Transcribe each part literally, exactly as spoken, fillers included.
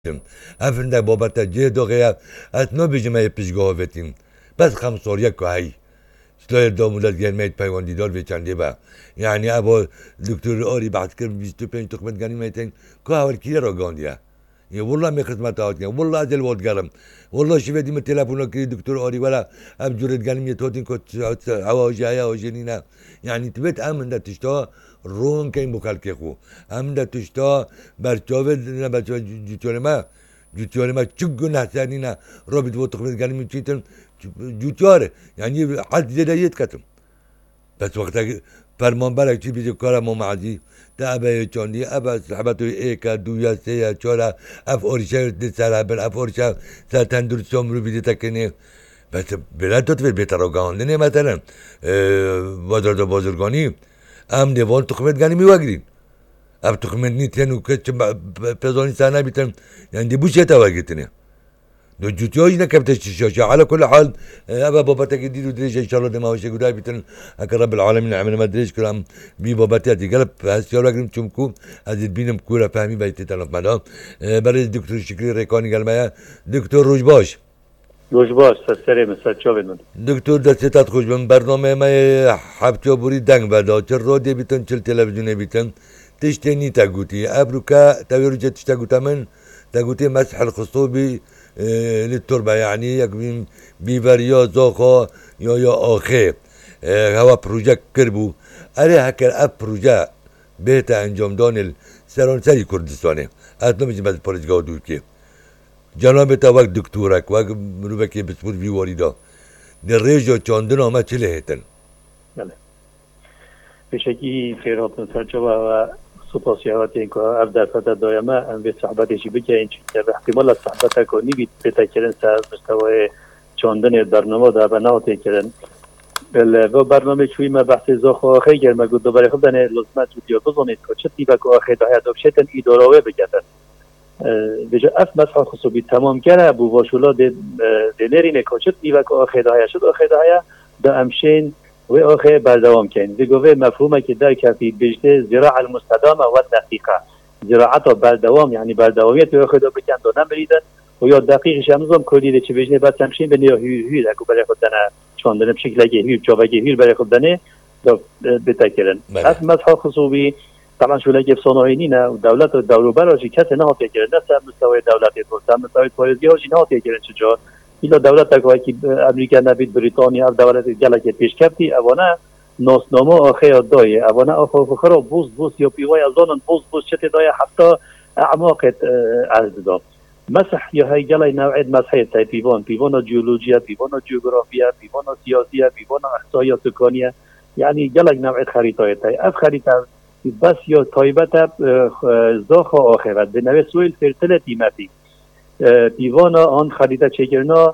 افرنده بابت جه دوغیا ات نو بجمعه پیشگاه وتیم بس خم سوریا که هی شلای دامولت گرمید پیوندی دار و چنده با یعنی ابا دکتر آری بعد کرد بیست و پنج تخمت گنی میتین که هاور کیه را گاندیا یه والله می خدمت هات کنم والله ازل واد گرم والله شوی دیم تلفن کی دکتر آری ولا اب جورت گنی می توتین که هوا جایا و جنینا یعنی تبت امن ده تشتا رون کیم بکال که خو امن ده تشتا برچاوه نه برچاوه جوتیونه ما جوتیونه ما چه گناه سرنینا رابط و تخمت گنی می چیتن جوتیاره یعنی حد زدایت کتم بس وقتا فرمان برای چی بیچه کارم و معزی تا ابا چاندی ابا صحبتو ایکا دویا سیا چورا اف اورشا سر هبن اف اورشا سر تندرست عمرو بیده تکنه بس بلد تو تفید بهتر آگاهانده نه مثلا بازار دا بازرگانی ام دوان تخمت گنی میواگرین اب تخمت نیتن و کچ پزانی سانه بیتن یعنی دی بوشه تا واگرتنه دو جوتيوج نكبت الشاشة على كل حال أبا بابتك جديد ودريش إن شاء الله دم هوشة قداي بيتن أك رب العالمين عمل ما دريش كلام بي بابتي قلب هالسيارة قلم تشمكو هذه بينم كورة فهمي بيتي تلف مدام برز دكتور شكري ريكاني قال معايا دكتور روجباش روجباش سلام مساء شوفين دكتور دستات خوش من برنامه ما حبتو بري دنگ بدا چل راديو بيتن چل تلفزيون بيتن تشتني تاقوتي أبروكا تاويرجة تشتاقوتا من تاقوتي مسح الخصوبي للتربة يعني يكبين بيفريا زاخا يا يا آخه هوا پروژه کربو اره هکر اف پروژه بهت انجام دان سرانسری کردستانه اتنا میشه بعد پارچگاه دور که جناب تا وقت دکتورک وقت مروبه که بسپور بیواری دا در ریجا چاندن آمد چه لحیتن بله بشکی خیرات نسرچوا و سپاسیات این که اف درصد دایما ام به صحبتشی بکنین چون احتمال صحبت کنی بیت بتکرن سر مستوای چاندن برنامه دا بنات کردن و برنامه چوی ما بحث زاخ آخه گر ما گفت دوباره خب دنه لازمت ویدیو بزنید که چه تیبه که آخه دا هیاداب شتن ایداراوه بگردن بجا اف مسح خصوبی تمام کرده ابو واشولا دنرینه که چه تیبه که آخه دا هیا شد آخه دا هیا دا امشین و آخه بردوام کن دیگه مفهومه که در کفی بجده زراعة المستدامه و دقیقه زراعت بردوام یعنی بردوامیت و آخه دا بکن دا نمریدن و یا دقیقش همزم کلیده چه بجنه بعد تمشین به نیا هی هی دکو برای خود دنه چاندنه بشکل که هی چاوگه هی برای خود دنه دا بتکرن از مسح خصوبی طبعا شوله که افسانهایی نه دولت و دولو براشی کسی نه هاتی کرن نه سر مستوی دولتی تو سر مستوی پایزگی هاشی نه هاتی کرن چجا ایلا دولت تکوهی که امریکا نبید بریتانیا اف دولت گلک پیش کفتی اوانه ناسنامه آخه دایه اوانه آخه فخرا بوز بوز یا پیوای از آنان بوز بوز چه دایه حتی اعماقت عرض دا مسح یا هی گلای نوعید مسحی تای پیوان پیوان جیولوژیا پیوان جیوگرافیا پیوان سیاسیا پیوان احصایا سکانیا یعنی گلک نوعید خریطای تای اف خریطه بس یا تایبت زاخ آخرت به نوع سویل فرتلتی مفی دیوانا آن خریده چگرنا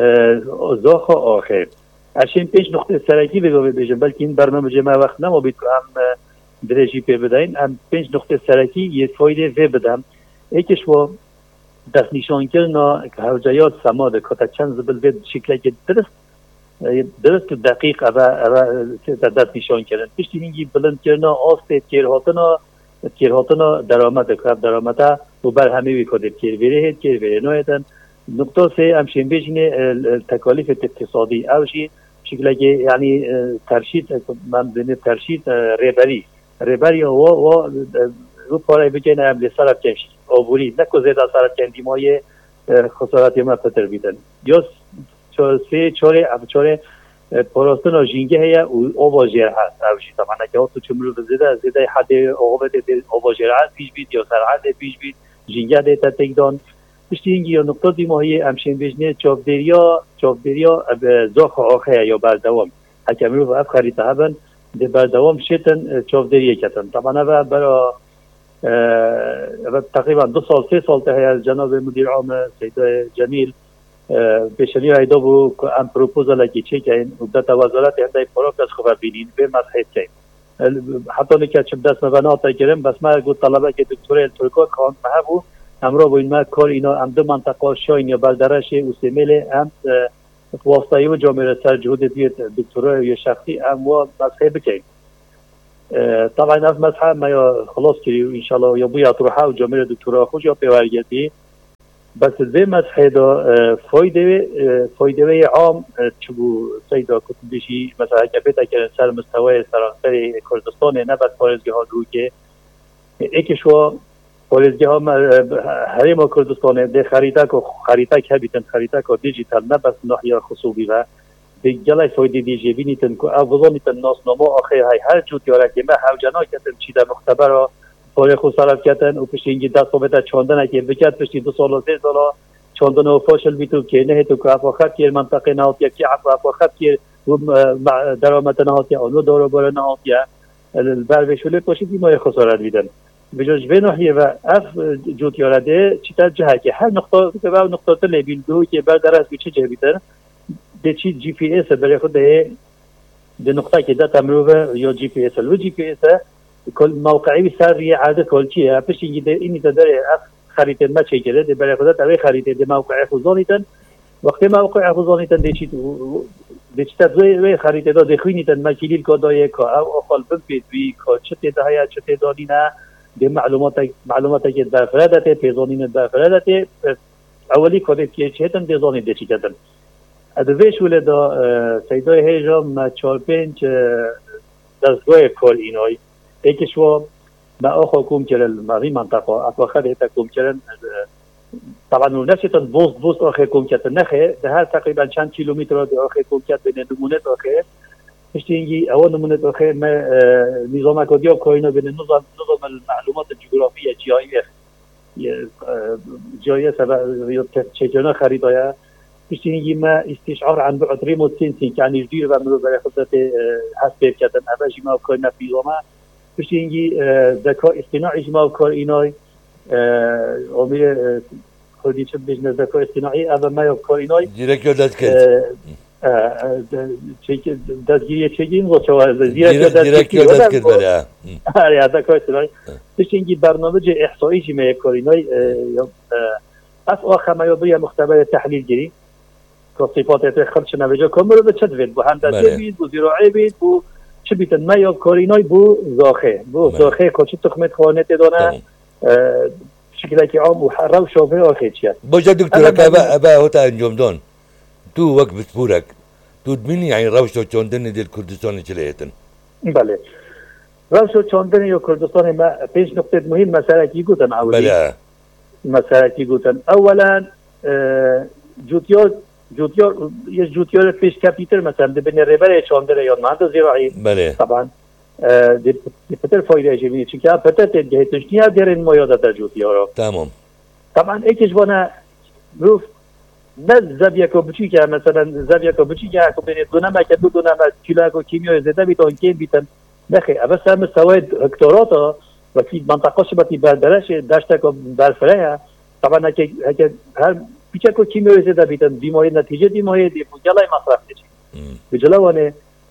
زاخ آخر اشین پیش نقطه سرکی بگوه بیشم بلکه این برنامه جمعه وقت نما بید که هم درجی پی بدهین هم پیش نقطه سرکی یه فایده وی بدم ایکش و دست نشان کرنا که هوجایات سماده که چند زبل وید شکلی که درست درست دقیق اوه دست نشان کردن پشتی اینگی بلند کرنا آسته تیرهاتنا تیرهاتنا درآمد کرد درآمده و بر همه وی کدید کیر ویره کیر ویره نویدن نقطه سه همشین بیشینه تکالیف اقتصادی اوشی شکلی که یعنی ترشید من بینه ترشید ریبری ریبری و و رو پاره بکنه هم لسرف کنشی آبوری نکو زیده سرف کندی مایه خسارتی ما پتر بیدن یا سه چاره اف چاره پاراستن و جنگه هیا و آواجر هست اوشی طبعا که تو چمرو زیده زیده حد آقابت آواجر هست پیش بید یا سرعت پیش بید جنگه دیتا تکدان پشتی اینگی یا نقطه دیماهی امشین بجنه چاپدریا چاپدریا زاخ آخه یا بردوام حکمی رو اف خریطه هبن ده بردوام شتن چاپدریه کتن طبعا اوه برا تقریبا دو سال سه سال تهیه جناب مدیر عام سید جمیل پیشنی ایدا بو که ام پروپوزال که چه کن و دت وزارت هندای پروک از خبر بینین به مسحیت کن حتی نکه چه دست مبنات کردم بس ما گفت طلبه که دکتر ترکا کان مهبو امرا با این ما کار اینا ام دو منطقه شاین یا بلدرش و سمیل ام واسطه و جامعه سر جهود دیت دکترا یا شخصی ام و مسحیت بکن طبعا اف مسحیت ما یا خلاص کری ان شاء الله یا بو یا تروحه و جامعه دکترا خوش یا پیورگردی بس زي ما تحيدا فايدة فايدة عام تشبو سيدا كتبشي مثلا كبيتا كان سال مستوى سراسري كردستان نبات فارزگاه دوكي ایک شو فارزگاه حریم کردستان ده خریطه کو خریطه که بیتن خریطه کو دیجیتال نبات ناحیه خصوصی و دیگه فایده دیجی بینیتن کو افضلیتن ناس نما آخر های هر جو تیاره که ما هوجنا کتن چیده مختبر فارغ خسارت کردن و پشت اینجا دست آمده چاندن که بکرد پشت دو سال و سه سال چاندن و فاشل بیتو که نه تو که افاخت که منطقه نهاتیه که افاخت که درآمد نهاتیه آنو دارو بار نهاتیه البروشوله پشت دیمای خسارت بیدن بجاش به نحیه و اف جوتیاره ده چیتا جهه که هر نقطه که باید نقطه تله بیلدو که بر در از بیچه جه بیتن ده چی جی پی ایس برای خود ده ده نقطه که ده تمروه یا جی پی ایس الو جی پی ایس كل موقعي سري عاده كل شيء بس يجي إني تدري خريطة ما شيء كده ده بريخدات أبي خريطة ده موقع خزانيتن وقت موقع خزانيتن ده شيء ده شيء تزوي خريطة ده دخيني تن ما كيل الكوداية كا أو أقل بنفيد بي كا شتى ده هيا شتى دانينا ده معلومات معلومات كده بفرادته بيزانين بفرادته أولي كده كي شتى ده زاني ده شيء كده أدويش ولا ده سيداي هيجا ما تشاربينج دزوي كل إناي ایکش و ما آخر کوم کردن ماری منطقه آخر هیتا کوم کردن طبعا نشیتن بوست بوست آخر کوم کردن نخه ده هر تقریبا چند کیلومتر ده آخر کوم کرد بین نمونه آخر پشت اینگی اول نمونه آخر ما نظام کدیا کوینا بین نظام نظام المعلومات الجغرافیه جی آی اف جی آی اف یا چجوری خریدایا پشت اینگی ما استشعار عن بعد ريموت سنسینگ یعنی جدیر و مرو برای خودت حساب کردن اولی ما کوینا فیلما پشت اینگی ذکاء اصطناعی جمع کار اینای امیر خودی چه بجنه ذکاء اصطناعی اول ما کار اینای دیرک یادت کرد چه دادگیری چه گیم و چه دیرک یادت کرد بله آره ذکاء اصطناعی پشت اینگی برنامه احصایی جمع کار اینای اف آخر ما یابی مختبر تحلیل گیری که صفات خرچ نویجا کامل به چه دوید بو هندسه بید بو زراعی بید بو چه بیتن ما یا کارینای بو زاخه بو زاخه کوچی تخمت خانه تدانه شکلی که عام و حرام شافه آخه چیه باشه دکتر که ابا ابا هوتا انجام دان تو وقت بسپورک تو دمینی یعنی روش و چاندن دل کردستان چلیتن بله روش و چاندن یا کردستان ما پیش نقطه مهم مسئله کی گوتن اولی بله مسئله کی گوتن اولا جوتیار جوتیار یه جوتیار پیش کپیتر مثلا ده بین ربر چاندره یا مهندس زراعی بله طبعا ده پتر فایده جمعی چون که پتر تجهیتش نیا درین مایاده در جوتیارا تمام طبعا ایکش بانه روف نه زبیه که بچی که مثلا زبیه که بچی که که بین دو نمه که دو دو نمه کیلو که کیمیای زده بیتون کیم بیتن نخی اوه سهم سواید هکتاراتا و که منطقه شبتی بردرش داشته که برفره طبعا که هر پیچه که کیمیای زده بیتن بیماری نتیجه بیماری دی جلای مصرف نشی به جلوانه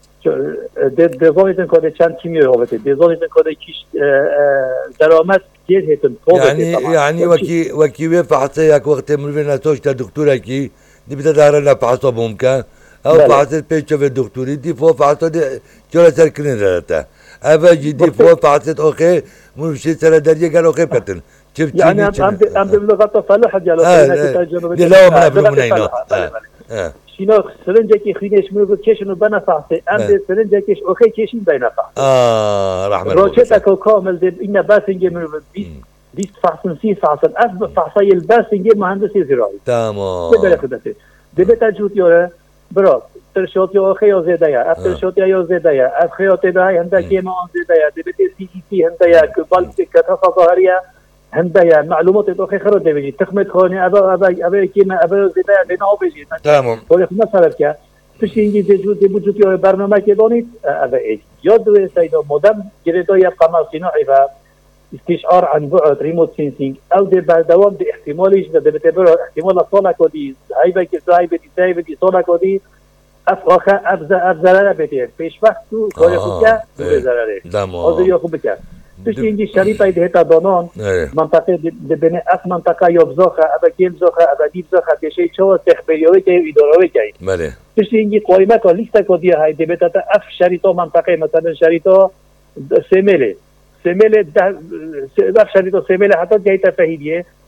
دزانیتن که چند کیمیای هاوته دزانیتن که کیش درآمد گیر هیتن یعنی یعنی وکی وکی به فحصه یک وقت مروی نتوش تا دکتر کی دی بیت داره نفحصه ممکن او فحصه پیچه به دکتری دی فو فحصه دی جلو سر کنن رهته اول جدی فو فحصه آخه مروشی سر دریه گر آخه پتن يعني عم عم بلغة فلاح ديالو لا ما بلغنا هنا شنو سرنجة كي خينيش منو كيشنو بنا فحصي أم سرنجة كيش أوكي كيشين بينا فحصي آه رحمة الله روشتك كامل دي إن باسنجي منو بيس بيس فحصن سي فحصن أف فحصي الباسنجي مهندسي زراعي تمام ده بلا خدته ده بتجوت يورا برا ترشوت يا أخي يا زيدايا أف ترشوت يا زيدايا أف خيوت ده هندا كيما زيدايا ده بتي سي سي هندا كبال كتها ظاهرية هندا معلومات الأخير خرج ده بيجي تخمت خاني أبا أبا أبا كيما أبا زيدايا بينه بيجي تمام ولا خدمة صارت كه فيش ينجي دجوت دبوجت يا برنامج كدانيت أبا إيش ياد سيدا مدام جريدة يا قمر صناعي و استشعار عن بعد ريموت سينسينج أو ده بالدوام ده احتماليش ده بتبرر احتمال الصالة كودي هاي بيجي هاي بيجي هاي بيجي صالة كودي أفخا أفزع أفزع بيته فيش وقت تو كل خوكا بزرره هذا يا خوبك فيش ينجي شريطة ده هتا دانان منطقة دبنا أف منطقة يبزخها أبا كيل زخها أبا ديب زخها بشيء شو استخباريوي كي إداريوي كي بله فيش ينجي قائمة كليستا كودي هاي دبته أف شريطة منطقة مثلا شريطة سملة سملة ده أف شريطة سملة حتى جاي تفهيديه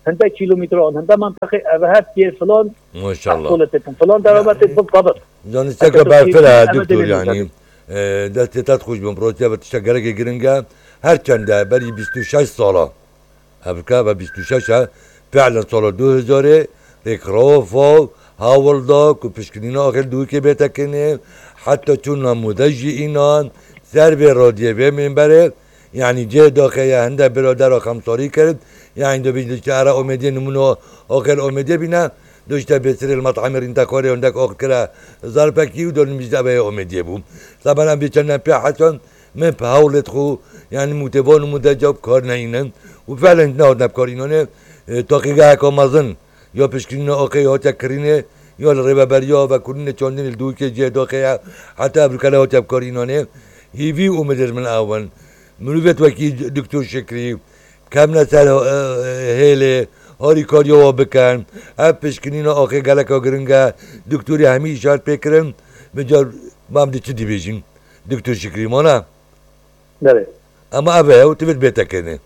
هنده کیلومتر آن هنده منطقه اوهد که فلان ما شاء الله حصولتتم فلان درآمدت بالضبط دانستك برفلها دكتور يعني دستت خوش بم بروتيا بتشجرك جرينجا هرچنده بري بیست و شش ساله افريقيا و بیست و شش فعلا سال دو هزار ريكروفو هاولداك وبشكنينا آخر دوی که بتکنه حتى چون نموذج اینان سر به رادیو منبره يعني جه داخل هنده برادر خمساری کرد يعني دو بیشتر شهر اومدی نمونه آخر اومدی بینه دوشته بسر المطعم رنتكوري عندك أخرى ظرفكي ودول مجدبه اومدی بوم طبعا بيشنا بيحسن من بحاولت خو يعني متوان ومتجاب کار نینن و فعلا نهاد نبکار اینانه تاقیقه اکامازن یا پشکرین آقای ها تکرینه یا الربابریا و کنین چاندین الدوی که جه داخل حتی افریقا ها تبکار اینانه هیوی اومدر من اول مروفت وکی دکتر شکری کم نسل هیله هاری کاریا بکن اف پشکرین آقای گلک ها گرنگه دکتوری همی اشارت بکرن بجار مامدی چی دی بیشین دکتر شکری مانا نعم اما اوه او تبت بيتكني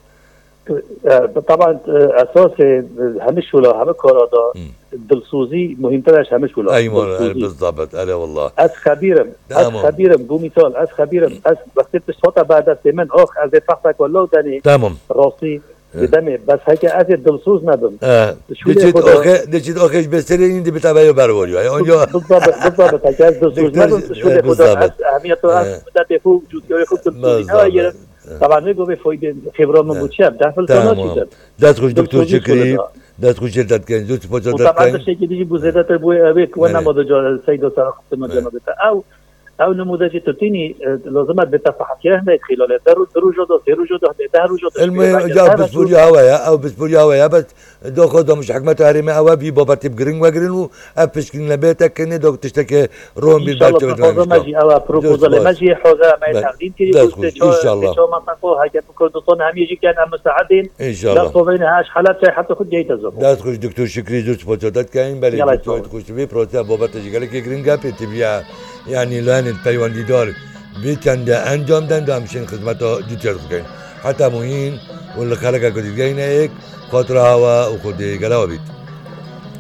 طبعا اساس همش ولا هم كارادا دلسوزي مهمترش همش ولا ايوه بالضبط انا والله از خبيرم از خبيرم بو مثال از خبيرم از وقتی تشوت بعد از من اخ از فحصك ولا داني تمام راسي بدمي بس هيك از دلسوز ندم اه ديت اخ ديت اخش بسرين انت بتابعوا بروليو اونجا بالضبط بالضبط هيك از دلسوز ندم شو ده خدا اهميته از بده بفوق جوتيو خد طبعا نگو به فایده خبرات من بود شب دفل تناشیدم دست خوش دکتر شکری دست خوش شرکت کنید زود سپاس داد طبعا داشته که دیجی بوزیده تر بوی اویک و نماده جا سیدا سر خطه من جنابه او او نموذج ترتيني لازمت بتفحصيه هناك خلال درو جدا سه رو جدا ده رو جدا المهم جا بسپوریا هوایا او بسپوریا هوایا بس دو خودم مش حکمت حرمه او بی بابت بگرین و گرین و افشکین نبیت کنه دو تشتکه روم بی بچه بتوان ماجي او بروبوزال ماجي حوزه ما تقديم كي ان شاء الله شو منطقه هاجت كردستان هم يجي كان مساعدين ان شاء الله لا صوبين هاش حالات حتى خد جيت الزبون دست خوش دکتر شکری زود سپاس داد کنیم بله دکتر خوش بی پروسه بابت جگل که گرین گپ تبیا يعني لان البيواندي دار بيتن ده انجام دن ده همشين خدمتا جوتير بكين حتى مهين واللي خلقها كده جاينا هيك خاطر هوا وخد جلاوة بيت